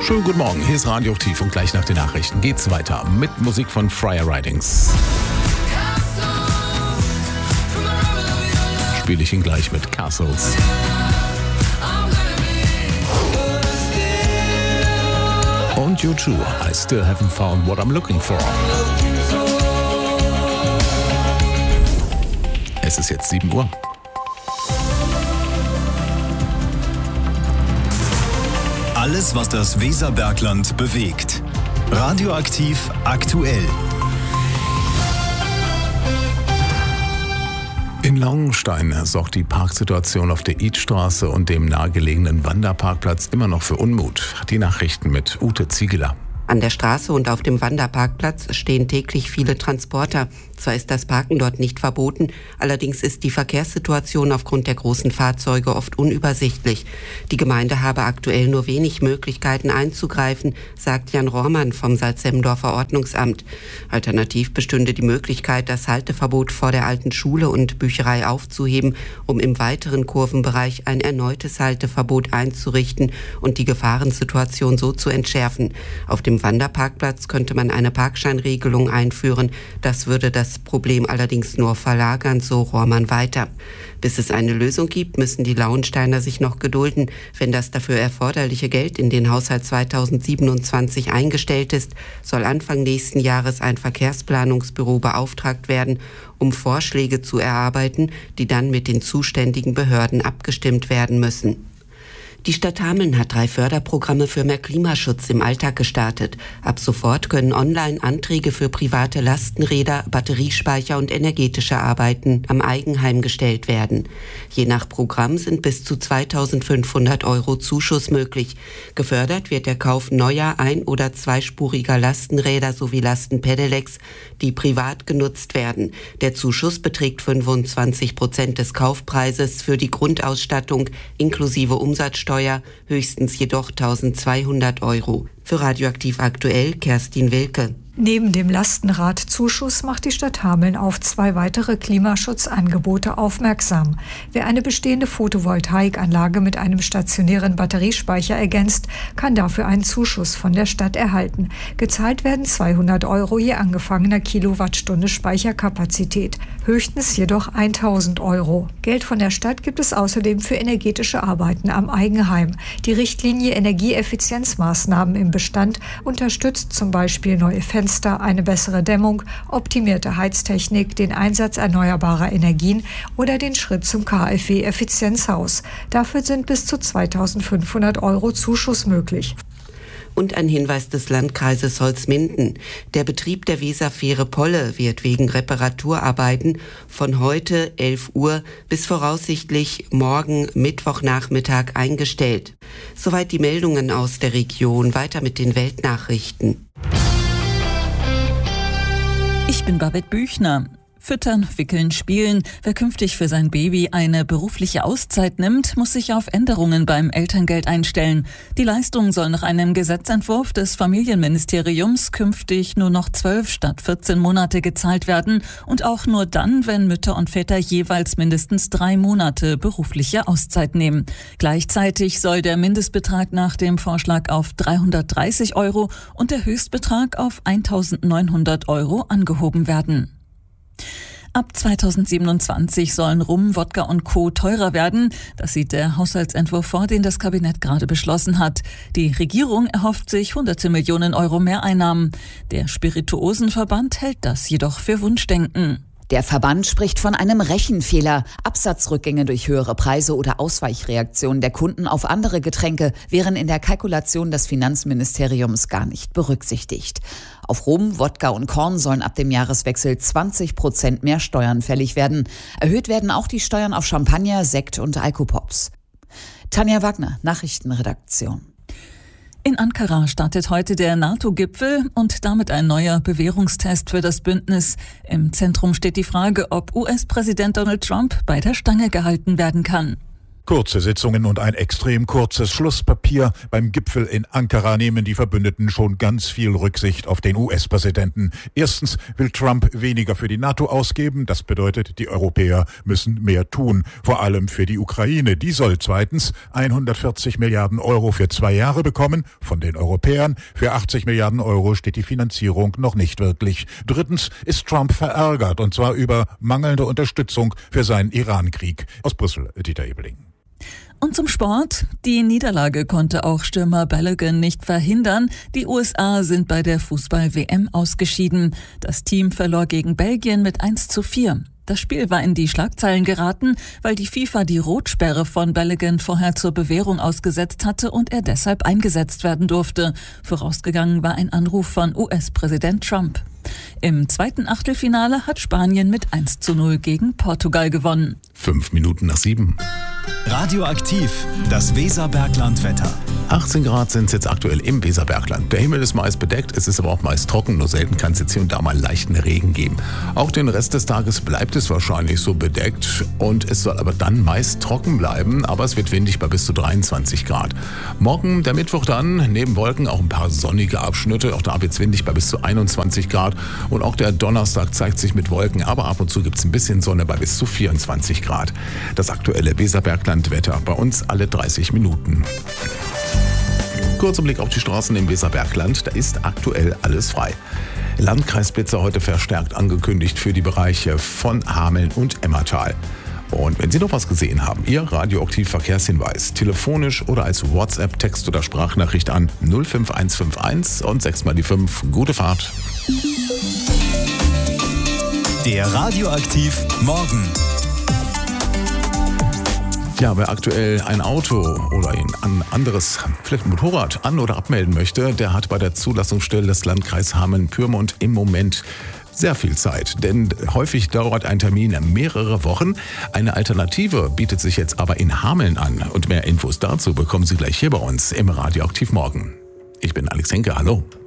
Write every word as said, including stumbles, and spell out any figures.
Schönen guten Morgen, hier ist Radio Aktiv und gleich nach den Nachrichten geht's weiter mit Musik von Friar Ridings. Spiele ich ihn gleich mit Castles. Und U zwei, I still haven't found what I'm looking for. Es ist jetzt sieben Uhr. Alles, was das Weserbergland bewegt. Radioaktiv aktuell. In Langenstein sorgt die Parksituation auf der Idstraße und dem nahegelegenen Wanderparkplatz immer noch für Unmut. Die Nachrichten mit Ute Ziegeler. An der Straße und auf dem Wanderparkplatz stehen täglich viele Transporter. Zwar ist das Parken dort nicht verboten, allerdings ist die Verkehrssituation aufgrund der großen Fahrzeuge oft unübersichtlich. Die Gemeinde habe aktuell nur wenig Möglichkeiten einzugreifen, sagt Jan Rohrmann vom Salzhemmendorfer Ordnungsamt. Alternativ bestünde die Möglichkeit, das Halteverbot vor der alten Schule und Bücherei aufzuheben, um im weiteren Kurvenbereich ein erneutes Halteverbot einzurichten und die Gefahrensituation so zu entschärfen. Auf dem Wanderparkplatz könnte man eine Parkscheinregelung einführen. Das würde das Problem allerdings nur verlagern, so Rohrmann weiter. Bis es eine Lösung gibt, müssen die Lauensteiner sich noch gedulden. Wenn das dafür erforderliche Geld in den Haushalt zweitausendsiebenundzwanzig eingestellt ist, soll Anfang nächsten Jahres ein Verkehrsplanungsbüro beauftragt werden, um Vorschläge zu erarbeiten, die dann mit den zuständigen Behörden abgestimmt werden müssen. Die Stadt Hameln hat drei Förderprogramme für mehr Klimaschutz im Alltag gestartet. Ab sofort können online Anträge für private Lastenräder, Batteriespeicher und energetische Arbeiten am Eigenheim gestellt werden. Je nach Programm sind bis zu zweitausendfünfhundert Euro Zuschuss möglich. Gefördert wird der Kauf neuer ein- oder zweispuriger Lastenräder sowie Lastenpedelecs, die privat genutzt werden. Der Zuschuss beträgt fünfundzwanzig Prozent des Kaufpreises für die Grundausstattung inklusive Umsatzsteuer, höchstens jedoch eintausendzweihundert Euro. Für Radioaktiv aktuell Kerstin Wilke. Neben dem Lastenradzuschuss macht die Stadt Hameln auf zwei weitere Klimaschutzangebote aufmerksam. Wer eine bestehende Photovoltaikanlage mit einem stationären Batteriespeicher ergänzt, kann dafür einen Zuschuss von der Stadt erhalten. Gezahlt werden zweihundert Euro je angefangener Kilowattstunde Speicherkapazität, höchstens jedoch tausend Euro. Geld von der Stadt gibt es außerdem für energetische Arbeiten am Eigenheim. Die Richtlinie Energieeffizienzmaßnahmen im Bestand unterstützt zum Beispiel neue Fenster, eine bessere Dämmung, optimierte Heiztechnik, den Einsatz erneuerbarer Energien oder den Schritt zum K f W-Effizienzhaus. Dafür sind bis zu zweitausendfünfhundert Euro Zuschuss möglich. Und ein Hinweis des Landkreises Holzminden. Der Betrieb der Weserfähre Polle wird wegen Reparaturarbeiten von heute elf Uhr bis voraussichtlich morgen Mittwochnachmittag eingestellt. Soweit die Meldungen aus der Region. Weiter mit den Weltnachrichten. Ich bin Babette Büchner. Füttern, wickeln, spielen. Wer künftig für sein Baby eine berufliche Auszeit nimmt, muss sich auf Änderungen beim Elterngeld einstellen. Die Leistung soll nach einem Gesetzentwurf des Familienministeriums künftig nur noch zwölf statt vierzehn Monate gezahlt werden und auch nur dann, wenn Mütter und Väter jeweils mindestens drei Monate berufliche Auszeit nehmen. Gleichzeitig soll der Mindestbetrag nach dem Vorschlag auf dreihundertdreißig Euro und der Höchstbetrag auf eintausendneunhundert Euro angehoben werden. Ab zweitausendsiebenundzwanzig sollen Rum, Wodka und Co. teurer werden. Das sieht der Haushaltsentwurf vor, den das Kabinett gerade beschlossen hat. Die Regierung erhofft sich hunderte Millionen Euro Mehreinnahmen. Der Spirituosenverband hält das jedoch für Wunschdenken. Der Verband spricht von einem Rechenfehler. Absatzrückgänge durch höhere Preise oder Ausweichreaktionen der Kunden auf andere Getränke wären in der Kalkulation des Finanzministeriums gar nicht berücksichtigt. Auf Rum, Wodka und Korn sollen ab dem Jahreswechsel zwanzig Prozent mehr Steuern fällig werden. Erhöht werden auch die Steuern auf Champagner, Sekt und Alkopops. Tanja Wagner, Nachrichtenredaktion. In Ankara startet heute der NATO-Gipfel und damit ein neuer Bewährungstest für das Bündnis. Im Zentrum steht die Frage, ob U S-Präsident Donald Trump bei der Stange gehalten werden kann. Kurze Sitzungen und ein extrem kurzes Schlusspapier. Beim Gipfel in Ankara nehmen die Verbündeten schon ganz viel Rücksicht auf den U S-Präsidenten. Erstens will Trump weniger für die NATO ausgeben. Das bedeutet, die Europäer müssen mehr tun. Vor allem für die Ukraine. Die soll zweitens hundertvierzig Milliarden Euro für zwei Jahre bekommen von den Europäern. Für achtzig Milliarden Euro steht die Finanzierung noch nicht wirklich. Drittens ist Trump verärgert, und zwar über mangelnde Unterstützung für seinen Iran-Krieg. Aus Brüssel, Dieter Ebeling. Und zum Sport. Die Niederlage konnte auch Stürmer Balogun nicht verhindern. Die U S A sind bei der Fußball-W M ausgeschieden. Das Team verlor gegen Belgien mit eins zu vier. Das Spiel war in die Schlagzeilen geraten, weil die FIFA die Rotsperre von Balogun vorher zur Bewährung ausgesetzt hatte und er deshalb eingesetzt werden durfte. Vorausgegangen war ein Anruf von U S-Präsident Trump. Im zweiten Achtelfinale hat Spanien mit eins zu null gegen Portugal gewonnen. Fünf Minuten nach sieben. Radioaktiv, das Weserbergland-Wetter. achtzehn Grad sind es jetzt aktuell im Weserbergland. Der Himmel ist meist bedeckt, es ist aber auch meist trocken, nur selten kann es jetzt hier und da mal leichten Regen geben. Auch den Rest des Tages bleibt es wahrscheinlich so bedeckt und es soll aber dann meist trocken bleiben, aber es wird windig bei bis zu dreiundzwanzig Grad. Morgen, der Mittwoch dann, neben Wolken auch ein paar sonnige Abschnitte, auch da wird es windig bei bis zu einundzwanzig Grad und auch der Donnerstag zeigt sich mit Wolken, aber ab und zu gibt es ein bisschen Sonne bei bis zu vierundzwanzig Grad. Das aktuelle Weserbergland-Wetter bei uns alle dreißig Minuten. Kurzer Blick auf die Straßen im Weserbergland, da ist aktuell alles frei. Landkreisblitzer heute verstärkt angekündigt für die Bereiche von Hameln und Emmertal. Und wenn Sie noch was gesehen haben, Ihr radioaktiv Verkehrshinweis, telefonisch oder als WhatsApp, Text oder Sprachnachricht an null fünf eins fünf eins und sechs mal die fünf. Gute Fahrt. Der Radioaktiv Morgen. Ja, wer aktuell ein Auto oder ein anderes, vielleicht ein Motorrad an- oder abmelden möchte, der hat bei der Zulassungsstelle des Landkreis Hameln-Pyrmont im Moment sehr viel Zeit, denn häufig dauert ein Termin mehrere Wochen. Eine Alternative bietet sich jetzt aber in Hameln an und mehr Infos dazu bekommen Sie gleich hier bei uns im Radioaktiv Morgen. Ich bin Alex Henke, hallo.